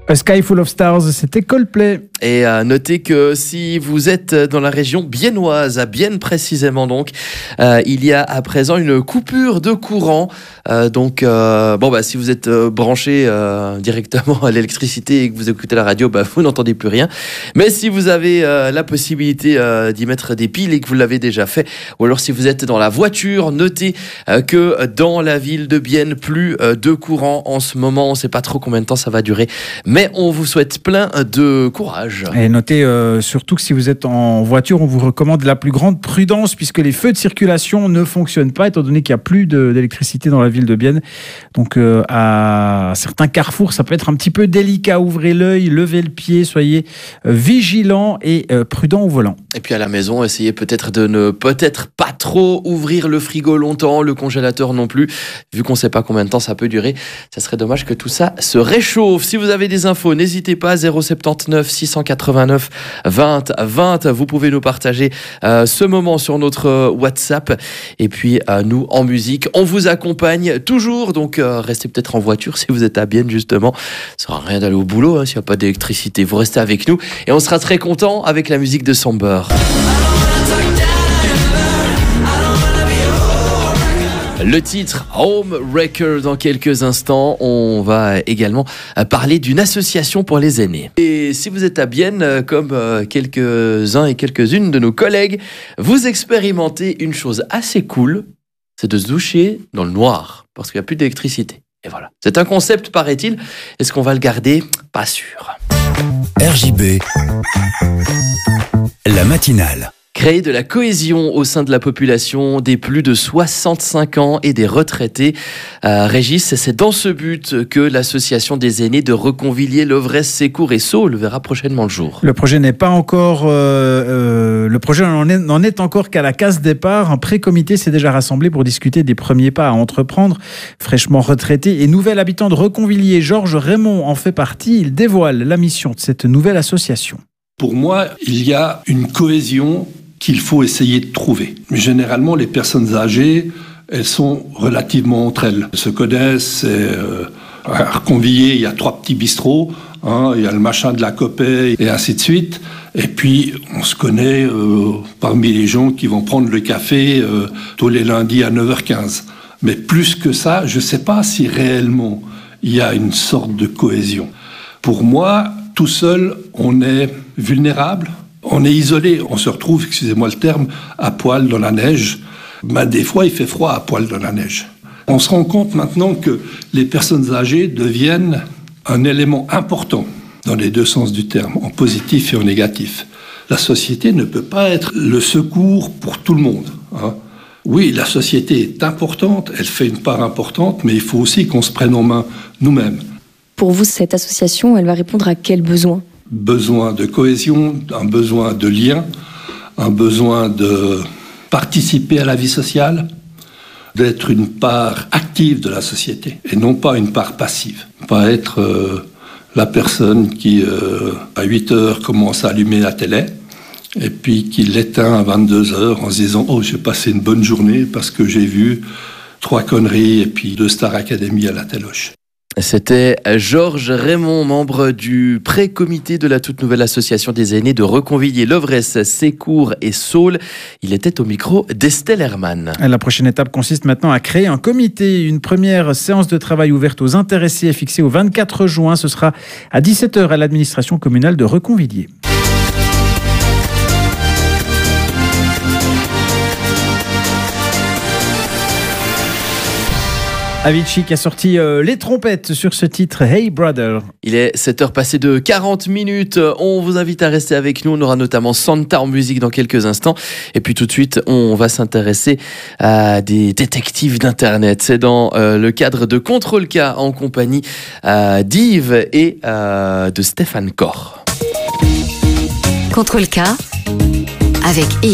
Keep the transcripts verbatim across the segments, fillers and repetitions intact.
A Sky Full of Stars, c'était Coldplay. Et à noter que si vous êtes dans la région biennoise, à Bienne précisément donc, euh, il y a à présent une coupure de courant. Euh, donc, euh, bon bah si vous êtes euh, branché euh, directement à l'électricité et que vous écoutez la radio, bah vous n'entendez plus rien. Mais si vous avez euh, la possibilité euh, d'y mettre des piles et que vous l'avez déjà fait, ou alors si vous êtes dans la voiture, notez euh, que dans la ville de Bienne, plus euh, de courant en ce moment. On ne sait pas trop combien de temps ça va durer, mais on vous souhaite plein de courage. Et notez euh, surtout que si vous êtes en voiture, on vous recommande la plus grande prudence puisque les feux de circulation ne fonctionnent pas étant donné qu'il n'y a plus de, d'électricité dans la ville de Bienne. Donc euh, à certains carrefours, ça peut être un petit peu délicat. Ouvrez l'œil, levez le pied, soyez euh, vigilants et euh, prudents au volant. Et puis à la maison, essayez peut-être de ne peut-être pas trop ouvrir le frigo longtemps, le congélateur non plus, vu qu'on ne sait pas combien de temps ça peut durer. Ça serait dommage que tout ça se réchauffe. Si vous avez des infos, n'hésitez pas, zéro sept neuf six cent quatre-vingt-neuf vingt vingt. Vous pouvez nous partager euh, ce moment sur notre euh, WhatsApp. Et puis euh, nous, en musique, on vous accompagne toujours. Donc euh, restez peut-être en voiture si vous êtes à Bienne justement. Ça sert à rien d'aller au boulot hein, s'il n'y a pas d'électricité. Vous restez avec nous et on sera très content avec la musique de Somber. Le titre Home Wrecker dans quelques instants. On va également parler d'une association pour les aînés. Et si vous êtes à Bienne, comme quelques-uns et quelques-unes de nos collègues, vous expérimentez une chose assez cool, c'est de se doucher dans le noir, parce qu'il n'y a plus d'électricité. Et voilà. C'est un concept, paraît-il. Est-ce qu'on va le garder ? Pas sûr. R J B, la matinale. Créer de la cohésion au sein de la population des plus de soixante-cinq ans et des retraités. Euh, Régis, c'est dans ce but que l'association des aînés de Reconvilier, Lovresse, Sécourt et Saules verra prochainement le jour. Le projet n'est pas encore, euh, euh, le projet n'en est, n'en est encore qu'à la case départ. Un pré-comité s'est déjà rassemblé pour discuter des premiers pas à entreprendre. Fraîchement retraité et nouvel habitant de Reconvilier, Georges Raymond en fait partie. Il dévoile la mission de cette nouvelle association. Pour moi, il y a une cohésion qu'il faut essayer de trouver. Généralement, les personnes âgées, elles sont relativement entre elles. Elles se connaissent. Et, euh, à Reconvilier, il y a trois petits bistrots. Hein, il y a le machin de la Copée et ainsi de suite. Et puis, on se connaît euh, parmi les gens qui vont prendre le café euh, tous les lundis à neuf heures quinze. Mais plus que ça, je ne sais pas si réellement il y a une sorte de cohésion. Pour moi, tout seul, on est vulnérable. On est isolé, on se retrouve, excusez-moi le terme, à poil dans la neige. Ben, des fois, il fait froid à poil dans la neige. On se rend compte maintenant que les personnes âgées deviennent un élément important dans les deux sens du terme, en positif et en négatif. La société ne peut pas être le secours pour tout le monde. Hein. Oui, la société est importante, elle fait une part importante, mais il faut aussi qu'on se prenne en main nous-mêmes. Pour vous, cette association, elle va répondre à quels besoins ? Besoin de cohésion, un besoin de lien, un besoin de participer à la vie sociale, d'être une part active de la société et non pas une part passive. Pas être euh, la personne qui, euh, à huit heures, commence à allumer la télé et puis qui l'éteint à vingt-deux heures en se disant « Oh, j'ai passé une bonne journée parce que j'ai vu trois conneries et puis deux Star Academy à la téloche ». C'était Georges Raymond, membre du pré-comité de la toute nouvelle association des aînés de Reconvilier, Lovresse, Sécourt et Saules. Il était au micro d'Estelle Hermann. La prochaine étape consiste maintenant à créer un comité. Une première séance de travail ouverte aux intéressés est fixée au vingt-quatre juin. Ce sera à dix-sept heures à l'administration communale de Reconvilier. Avicii qui a sorti euh, les trompettes sur ce titre Hey Brother. Il est sept heures passées de quarante minutes. On vous invite à rester avec nous. On aura notamment Santa en musique dans quelques instants. Et puis tout de suite, on va s'intéresser à des détectives d'Internet. C'est dans euh, le cadre de Contrôle K en compagnie euh, d'Yves et euh, de Stéphane Corr. Contrôle K avec Yves.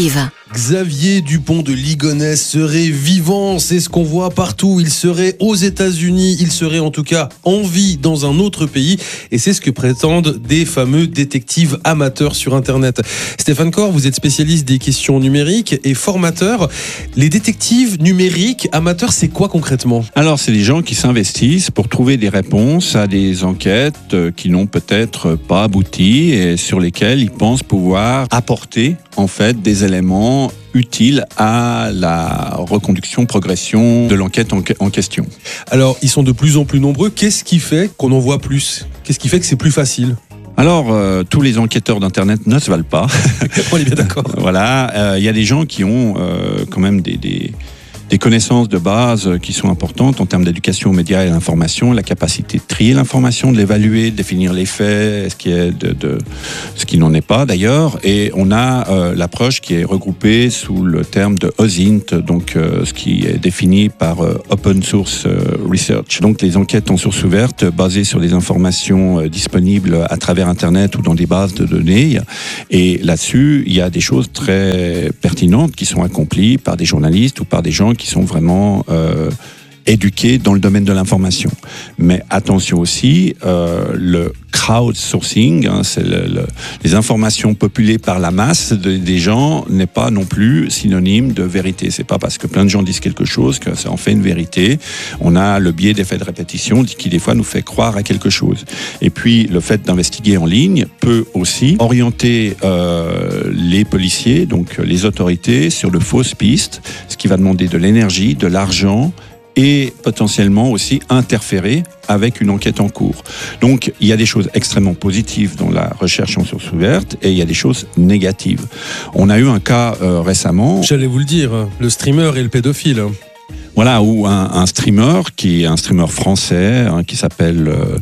Xavier Dupont de Ligonnès serait vivant, c'est ce qu'on voit partout. Il serait aux États-Unis, il serait en tout cas en vie dans un autre pays, et c'est ce que prétendent des fameux détectives amateurs sur Internet. Stéphane Corr, vous êtes spécialiste des questions numériques et formateur. Les détectives numériques amateurs, c'est quoi concrètement ? Alors, c'est des gens qui s'investissent pour trouver des réponses à des enquêtes qui n'ont peut-être pas abouti et sur lesquelles ils pensent pouvoir apporter en fait des éléments utiles à la reconduction, progression de l'enquête en, en question. Alors, ils sont de plus en plus nombreux. Qu'est-ce qui fait qu'on en voit plus ? Qu'est-ce qui fait que c'est plus facile ? Alors, euh, tous les enquêteurs d'Internet ne se valent pas. On est bien d'accord. Voilà, il euh, y a des gens qui ont euh, quand même des... des des connaissances de base qui sont importantes en termes d'éducation aux médias et à l'information, la capacité de trier l'information, de l'évaluer, de définir les faits, ce qui est de, de ce qui n'en est pas d'ailleurs. Et on a euh, l'approche qui est regroupée sous le terme de O S I N T, donc euh, ce qui est défini par euh, Open Source Research. Donc les enquêtes en source ouverte basées sur des informations euh, disponibles à travers Internet ou dans des bases de données. Et là-dessus, il y a des choses très pertinentes qui sont accomplies par des journalistes ou par des gens qui sont vraiment euh, éduqués dans le domaine de l'information. Mais attention aussi, euh, le crowdsourcing, hein, c'est le, le, les informations populées par la masse de, des gens n'est pas non plus synonyme de vérité. C'est pas parce que plein de gens disent quelque chose que ça en fait une vérité. On a le biais d'effet de répétition qui des fois nous fait croire à quelque chose. Et puis le fait d'investiguer en ligne peut aussi orienter euh, les policiers, donc les autorités, sur de fausses pistes, ce qui va demander de l'énergie, de l'argent, et potentiellement aussi interférer avec une enquête en cours. Donc, il y a des choses extrêmement positives dans la recherche en source ouverte et il y a des choses négatives. On a eu un cas euh, récemment... J'allais vous le dire, le streamer et le pédophile. Voilà, où un, un streamer, qui est un streamer français, hein, qui s'appelle... Euh,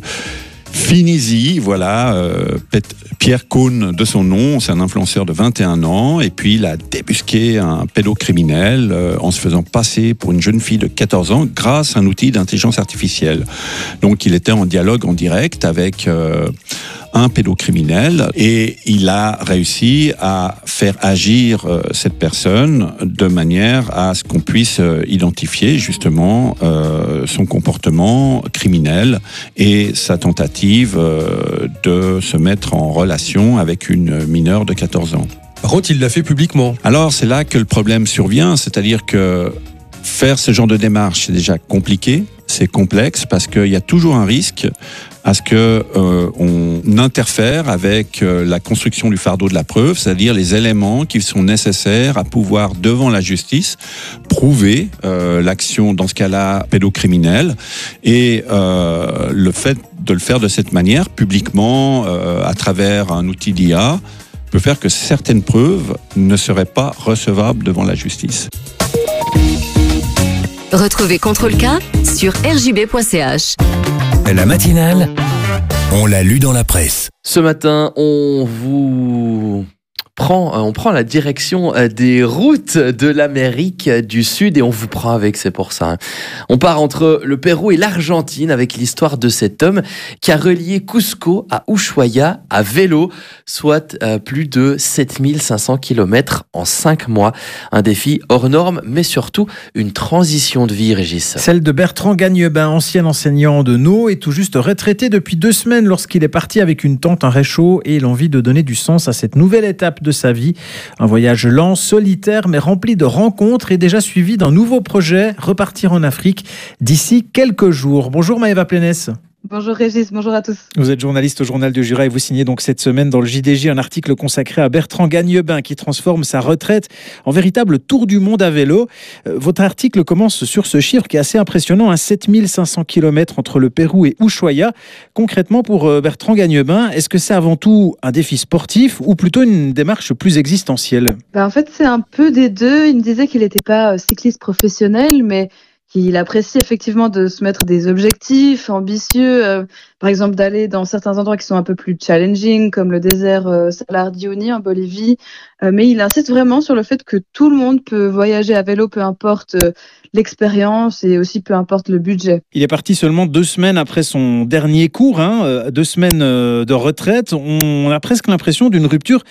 Finizi, voilà, euh, Pierre Cohn de son nom, c'est un influenceur de vingt et un ans, et puis il a débusqué un pédocriminel euh, en se faisant passer pour une jeune fille de quatorze ans grâce à un outil d'intelligence artificielle. Donc il était en dialogue en direct avec euh, un pédocriminel et il a réussi à faire agir euh, cette personne de manière à ce qu'on puisse euh, identifier justement euh, son comportement criminel et sa tentative euh, de se mettre en relation avec une mineure de quatorze ans. Par contre, il l'a fait publiquement. Alors c'est là que le problème survient, c'est-à-dire que faire ce genre de démarche, c'est déjà compliqué, c'est complexe parce qu'il y a toujours un risque à ce que euh, on interfère avec euh, la construction du fardeau de la preuve, c'est-à-dire les éléments qui sont nécessaires à pouvoir, devant la justice, prouver euh, l'action, dans ce cas-là, pédocriminelle. Et euh, le fait de le faire de cette manière, publiquement, euh, à travers un outil d'I A, peut faire que certaines preuves ne seraient pas recevables devant la justice. Retrouvez Contrôle K sur r j b point c h. La matinale, on l'a lu dans la presse. Ce matin, on vous prend, on prend la direction des routes de l'Amérique du Sud et on vous prend avec, c'est pour ça. On part entre le Pérou et l'Argentine avec l'histoire de cet homme qui a relié Cusco à Ushuaia à vélo, soit euh, plus de sept mille cinq cents kilomètres en cinq mois. Un défi hors norme, mais surtout une transition de vie, Régis. Celle de Bertrand Gagnebin, ancien enseignant de Neau et tout juste retraité depuis deux semaines lorsqu'il est parti avec une tente, un réchaud et l'envie de donner du sens à cette nouvelle étape de sa vie. Un voyage lent, solitaire, mais rempli de rencontres et déjà suivi d'un nouveau projet, repartir en Afrique d'ici quelques jours. Bonjour Maëva Plénès. Bonjour Régis, bonjour à tous. Vous êtes journaliste au Journal de Jura et vous signez donc cette semaine dans le J D J un article consacré à Bertrand Gagnebin qui transforme sa retraite en véritable tour du monde à vélo. Votre article commence sur ce chiffre qui est assez impressionnant, hein, sept mille cinq cents kilomètres entre le Pérou et Ushuaia. Concrètement pour Bertrand Gagnebin, est-ce que c'est avant tout un défi sportif ou plutôt une démarche plus existentielle ? Ben en fait c'est un peu des deux. Il me disait qu'il n'était pas cycliste professionnel mais qu'il apprécie effectivement de se mettre des objectifs ambitieux, euh, par exemple d'aller dans certains endroits qui sont un peu plus challenging, comme le désert euh, Salar de Uyuni en Bolivie. Euh, mais il insiste vraiment sur le fait que tout le monde peut voyager à vélo, peu importe euh, l'expérience et aussi peu importe le budget. Il est parti seulement deux semaines après son dernier cours, hein, deux semaines de retraite. On a presque l'impression d'une rupture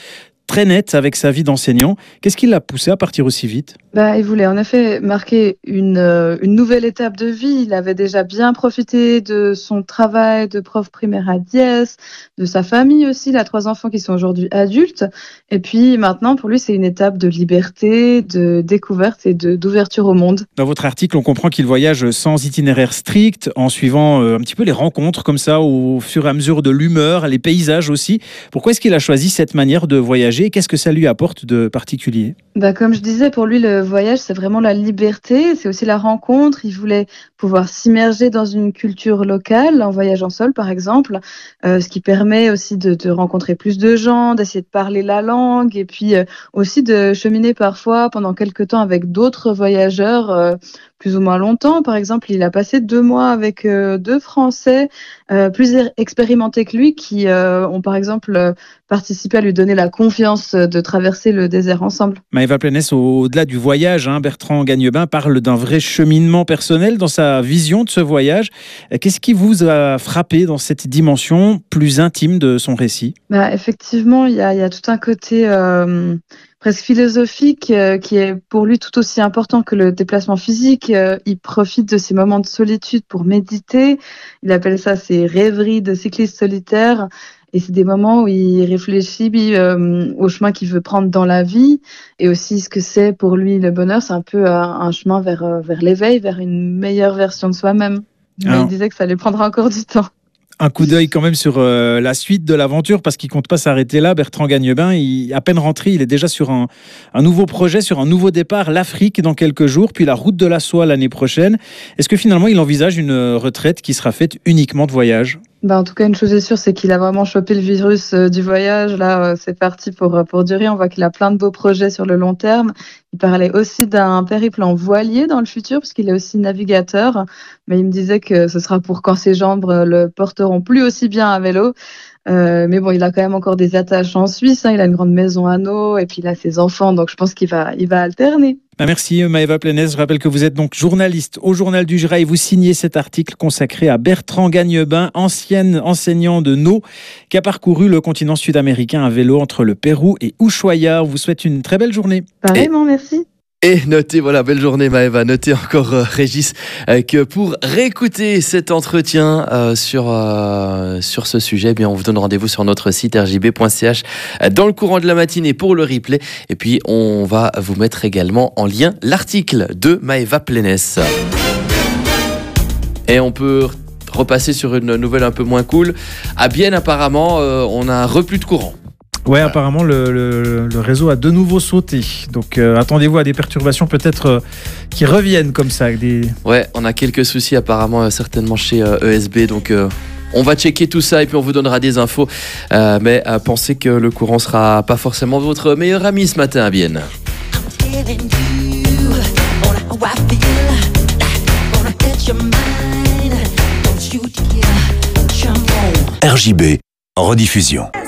très net avec sa vie d'enseignant. Qu'est-ce qui l'a poussé à partir aussi vite ? Bah, il voulait en effet marquer une, euh, une nouvelle étape de vie. Il avait déjà bien profité de son travail de prof primaire à Diès, de sa famille aussi. Il a trois enfants qui sont aujourd'hui adultes. Et puis maintenant, pour lui, c'est une étape de liberté, de découverte et de, d'ouverture au monde. Dans votre article, on comprend qu'il voyage sans itinéraire strict, en suivant euh, un petit peu les rencontres comme ça, au fur et à mesure de l'humeur, les paysages aussi. Pourquoi est-ce qu'il a choisi cette manière de voyager ? Qu'est-ce que ça lui apporte de particulier ? Bah, comme je disais, pour lui, le voyage, c'est vraiment la liberté, c'est aussi la rencontre. Il voulait pouvoir s'immerger dans une culture locale, en voyageant seul, par exemple, euh, ce qui permet aussi de, de rencontrer plus de gens, d'essayer de parler la langue, et puis euh, aussi de cheminer parfois pendant quelques temps avec d'autres voyageurs, euh, plus ou moins longtemps. Par exemple, il a passé deux mois avec euh, deux Français euh, plus expérimentés que lui, qui euh, ont par exemple euh, participé à lui donner la confiance de traverser le désert ensemble. Maëva Plenès, au-delà du voyage, hein, Bertrand Gagnebin parle d'un vrai cheminement personnel dans sa vision de ce voyage. Qu'est-ce qui vous a frappé dans cette dimension plus intime de son récit ? Bah, effectivement, il y a, il y a tout un côté euh, presque philosophique euh, qui est pour lui tout aussi important que le déplacement physique. Euh, il profite de ces moments de solitude pour méditer. Il appelle ça ses rêveries de cycliste solitaire. Et c'est des moments où il réfléchit euh, au chemin qu'il veut prendre dans la vie et aussi ce que c'est pour lui le bonheur. C'est un peu un, un chemin vers, euh, vers l'éveil, vers une meilleure version de soi-même. Mais Alors, il disait que ça allait prendre encore du temps. Un coup d'œil quand même sur euh, la suite de l'aventure parce qu'il ne compte pas s'arrêter là. Bertrand Gagnebin, il, à peine rentré, il est déjà sur un, un nouveau projet, sur un nouveau départ, l'Afrique dans quelques jours, puis la route de la soie l'année prochaine. Est-ce que finalement il envisage une retraite qui sera faite uniquement de voyage ? Bah, en tout cas, une chose est sûre, c'est qu'il a vraiment chopé le virus euh, du voyage. Là, euh, c'est parti pour, pour durer. On voit qu'il a plein de beaux projets sur le long terme. Il parlait aussi d'un périple en voilier dans le futur, parce qu'il est aussi navigateur. Mais il me disait que ce sera pour quand ses jambes le porteront plus aussi bien à vélo. Euh, mais bon, il a quand même encore des attaches en Suisse. Hein. Il a une grande maison à Nau et puis il a ses enfants. Donc, je pense qu'il va, il va alterner. Ah, merci Maëva Plenès. Je rappelle que vous êtes donc journaliste au Journal du Jura et vous signez cet article consacré à Bertrand Gagnebin, ancien enseignant de Nau, qui a parcouru le continent sud-américain à vélo entre le Pérou et Ushuaia. On vous souhaite une très belle journée. Pareillement, merci. Et notez, voilà, belle journée Maëva, notez encore euh, Régis euh, que pour réécouter cet entretien euh, sur, euh, sur ce sujet, eh bien, on vous donne rendez-vous sur notre site r j b point c h euh, dans le courant de la matinée pour le replay. Et puis on va vous mettre également en lien l'article de Maëva Plenès. Et on peut repasser sur une nouvelle un peu moins cool. À Bienne apparemment, euh, on a un reflux de courant. Ouais, apparemment le, le, le réseau a de nouveau sauté. Donc euh, attendez-vous à des perturbations peut-être euh, qui reviennent comme ça. Des... Ouais, on a quelques soucis apparemment euh, certainement chez euh, E S B. Donc euh, on va checker tout ça et puis on vous donnera des infos. Euh, mais euh, pensez que le courant sera pas forcément votre meilleur ami ce matin à Bienne. R J B, rediffusion.